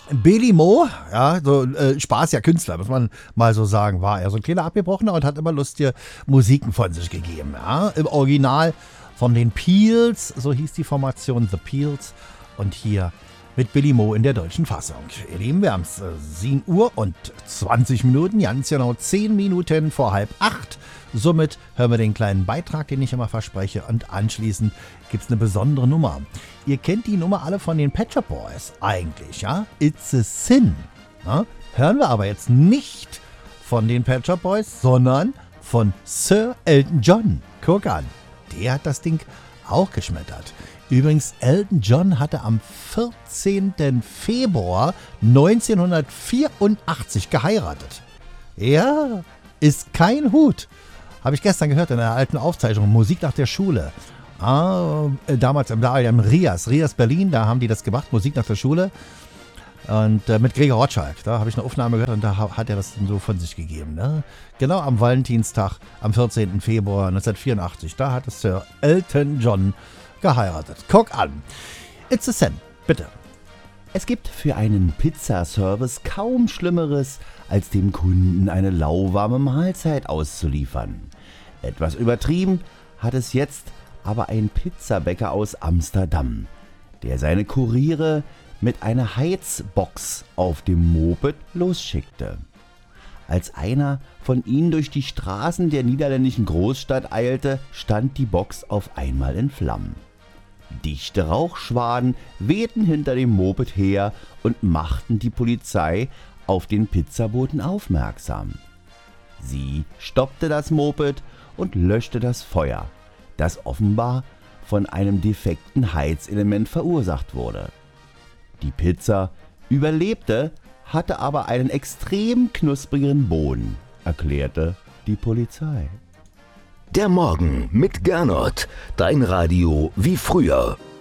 Billy Mo, ja, so Spaß ja Künstler, muss man mal so sagen, war er so ein kleiner Abgebrochener und hat immer lustige Musiken von sich gegeben. Ja. Im Original von den Peels, so hieß die Formation The Peels, und hier mit Billy Mo in der deutschen Fassung. Ihr Lieben, wir haben es 7 Uhr und 20 Minuten, ganz genau 10 Minuten vor 7:30. Somit hören wir den kleinen Beitrag, den ich immer verspreche, und anschließend gibt es eine besondere Nummer. Ihr kennt die Nummer alle von den Pet Shop Boys eigentlich, ja? It's a Sin. Ja? Hören wir aber jetzt nicht von den Pet Shop Boys, sondern von Sir Elton John. Guck an, der hat das Ding auch geschmettert. Übrigens, Elton John hatte am 14. Februar 1984 geheiratet. Ja, ist kein Hut. Habe ich gestern gehört in einer alten Aufzeichnung, Musik nach der Schule. Damals im Rias Berlin, da haben die das gemacht, Musik nach der Schule. Und mit Gregor Rotschalk, da habe ich eine Aufnahme gehört und da hat er das so von sich gegeben. Ne? Genau am Valentinstag, am 14. Februar 1984, da hat es Sir Elton John geheiratet. Guck an. It's a Sin, bitte. Es gibt für einen Pizzaservice kaum Schlimmeres, als dem Kunden eine lauwarme Mahlzeit auszuliefern. Etwas übertrieben hat es jetzt aber ein Pizzabäcker aus Amsterdam, der seine Kuriere mit einer Heizbox auf dem Moped losschickte. Als einer von ihnen durch die Straßen der niederländischen Großstadt eilte, stand die Box auf einmal in Flammen. Dichte Rauchschwaden wehten hinter dem Moped her und machten die Polizei auf den Pizzaboten aufmerksam. Sie stoppte das Moped und löschte das Feuer, das offenbar von einem defekten Heizelement verursacht wurde. Die Pizza überlebte, hatte aber einen extrem knusprigen Boden, erklärte die Polizei. Der Morgen mit Gernot, dein Radio wie früher.